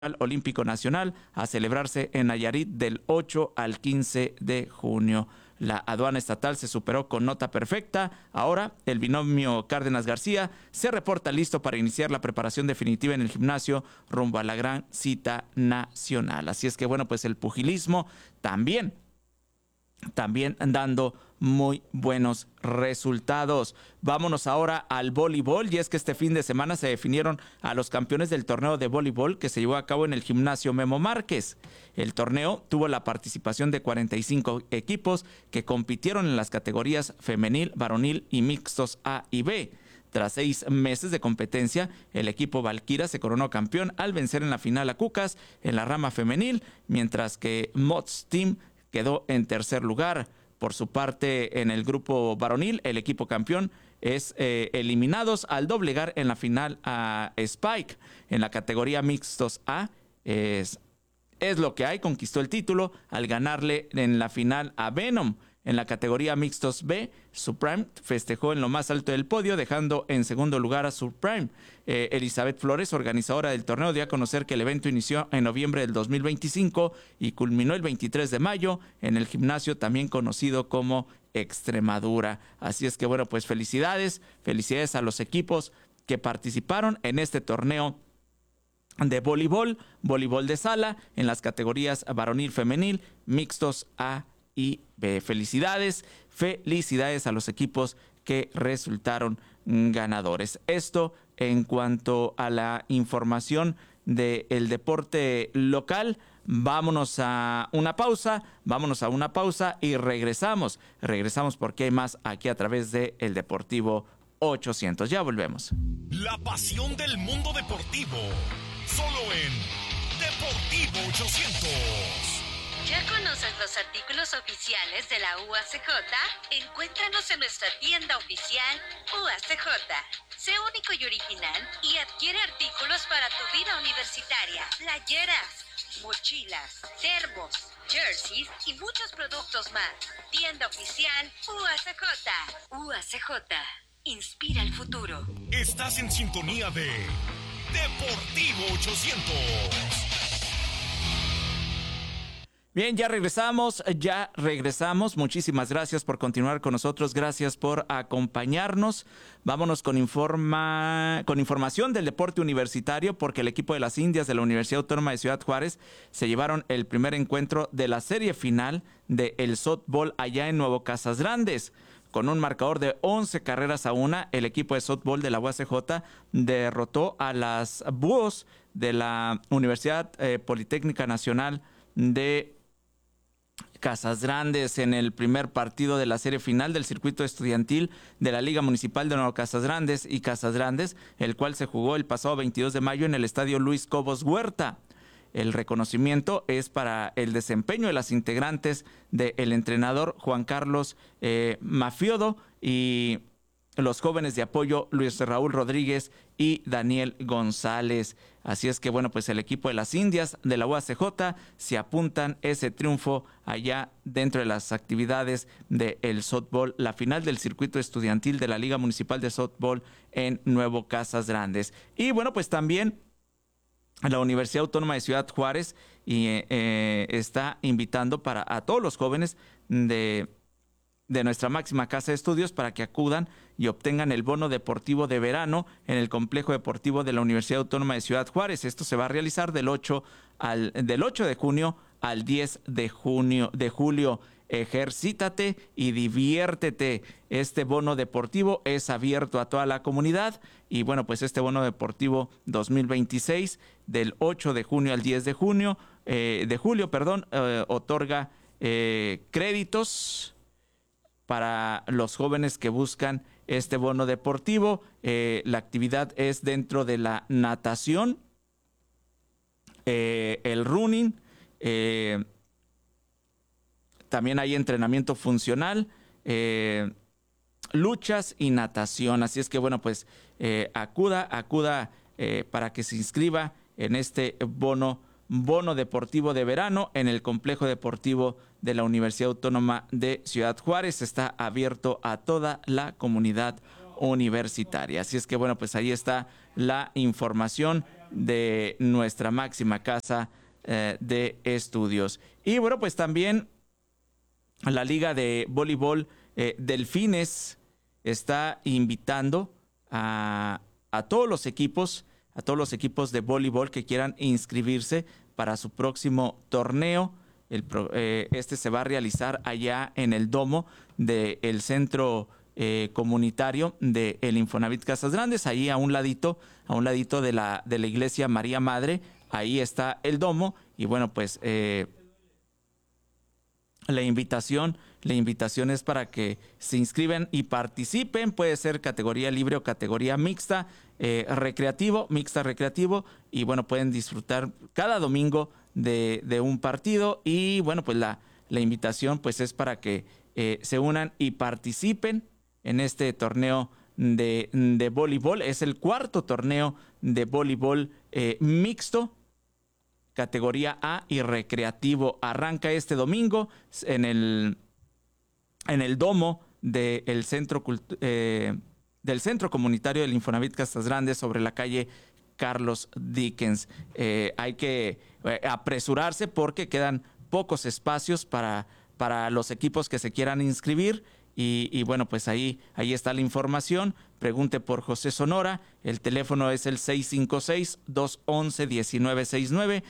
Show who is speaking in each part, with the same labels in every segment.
Speaker 1: Olímpico Nacional a celebrarse en Nayarit del 8 al 15 de junio. La aduana estatal se superó con nota perfecta. Ahora el binomio Cárdenas García se reporta listo para iniciar la preparación definitiva en el gimnasio rumbo a la gran cita nacional. Así es que bueno, pues el pugilismo también dando muy buenos resultados. Vámonos ahora al voleibol, y es que este fin de semana se definieron a los campeones del torneo de voleibol que se llevó a cabo en el gimnasio Memo Márquez. El torneo tuvo la participación de 45 equipos que compitieron en las categorías femenil, varonil y mixtos A y B. Tras 6 meses de competencia, el equipo Valquira se coronó campeón al vencer en la final a Cucas en la rama femenil, mientras que Mott's Team quedó en tercer lugar. Por su parte, en el grupo varonil, el equipo campeón es eliminados al doblegar en la final a Spike. En la categoría mixtos A, es lo que hay, conquistó el título al ganarle en la final a Venom. En la categoría mixtos B, Supreme festejó en lo más alto del podio, dejando en segundo lugar a Supreme. Elizabeth Flores, organizadora del torneo, dio a conocer que el evento inició en noviembre del 2025 y culminó el 23 de mayo en el gimnasio también conocido como Extremadura. Así es que bueno, pues felicidades a los equipos que participaron en este torneo de voleibol de sala en las categorías varonil, femenil, mixtos A y B. Felicidades a los equipos que resultaron ganadores. Esto en cuanto a la información del deporte local. Vámonos a una pausa y regresamos porque hay más aquí a través de El Deportivo 800. Ya volvemos.
Speaker 2: La pasión del mundo deportivo, solo en Deportivo 800.
Speaker 3: ¿Ya conoces los artículos oficiales de la UACJ? Encuéntranos en nuestra tienda oficial UACJ. Sé único y original y adquiere artículos para tu vida universitaria. Playeras, mochilas, termos, jerseys y muchos productos más. Tienda oficial UACJ. UACJ. Inspira el futuro.
Speaker 2: Estás en sintonía de Deportivo 800.
Speaker 1: Bien, ya regresamos. Muchísimas gracias por continuar con nosotros, gracias por acompañarnos. Vámonos con información del deporte universitario, porque el equipo de las Indias de la Universidad Autónoma de Ciudad Juárez se llevaron el primer encuentro de la serie final del softball allá en Nuevo Casas Grandes. Con un marcador de 11-1, el equipo de softball de la UACJ derrotó a las Búhos de la Universidad Politécnica Nacional de Casas Grandes en el primer partido de la serie final del circuito estudiantil de la Liga Municipal de Nuevo Casas Grandes y Casas Grandes, el cual se jugó el pasado 22 de mayo en el estadio Luis Cobos Huerta. El reconocimiento es para el desempeño de las integrantes del entrenador Juan Carlos Mafiodo y los jóvenes de apoyo Luis Raúl Rodríguez y Daniel González. Así es que bueno, pues el equipo de las Indias de la UACJ se apuntan ese triunfo allá dentro de las actividades del softball, la final del circuito estudiantil de la Liga Municipal de Softball en Nuevo Casas Grandes. Y bueno, pues también la Universidad Autónoma de Ciudad Juárez está invitando a todos los jóvenes de nuestra máxima casa de estudios para que acudan y obtengan el bono deportivo de verano en el complejo deportivo de la Universidad Autónoma de Ciudad Juárez. Esto se va a realizar del 8 de junio al 10 de julio. Ejercítate y diviértete. Este bono deportivo es abierto a toda la comunidad y bueno, pues este bono deportivo 2026 del 8 de junio al 10 de julio, otorga créditos para los jóvenes que buscan este bono deportivo. La actividad es dentro de la natación, el running, también hay entrenamiento funcional, luchas y natación. Así es que bueno, pues acuda para que se inscriba en este bono deportivo de verano en el complejo deportivo de la Universidad Autónoma de Ciudad Juárez. Está abierto a toda la comunidad universitaria. Así es que bueno, pues ahí está la información de nuestra máxima casa de estudios. Y bueno, pues también la Liga de Voleibol Delfines está invitando a todos los equipos de voleibol que quieran inscribirse para su próximo torneo. Este se va a realizar allá en el domo del centro comunitario del Infonavit Casas Grandes, ahí a un ladito de la iglesia María Madre. Ahí está el domo y bueno, pues la invitación es para que se inscriban y participen. Puede ser categoría libre o categoría mixta, recreativo, y bueno, pueden disfrutar cada domingo de un partido. Y bueno, pues la invitación pues es para que se unan y participen en este torneo de voleibol. Es el cuarto torneo de voleibol mixto, categoría A y recreativo. Arranca este domingo en el domo del centro comunitario del Infonavit Casas Grandes sobre la calle Carlos Dickens. Hay que apresurarse porque quedan pocos espacios para los equipos que se quieran inscribir. Y bueno, pues ahí está la información. Pregunte por José Sonora. El teléfono es el 656-211-1969,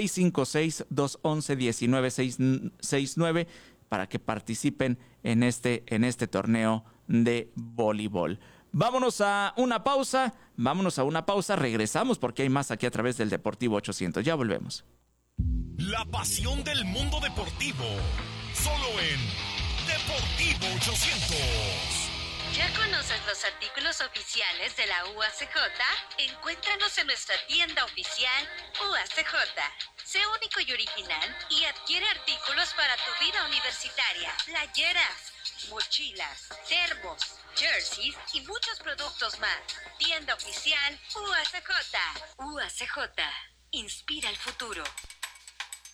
Speaker 1: 656-211-1969, para que participen en este torneo de voleibol. Vámonos a una pausa. Regresamos porque hay más aquí a través del Deportivo 800. Ya volvemos.
Speaker 2: La pasión del mundo deportivo, solo en Deportivo 800.
Speaker 3: ¿Ya conoces los artículos oficiales de la UACJ? Encuéntranos en nuestra tienda oficial UACJ. Sé único y original y adquiere artículos para tu vida universitaria. Playeras, mochilas, termos, jerseys y muchos productos más. Tienda oficial UACJ. UACJ. Inspira el futuro.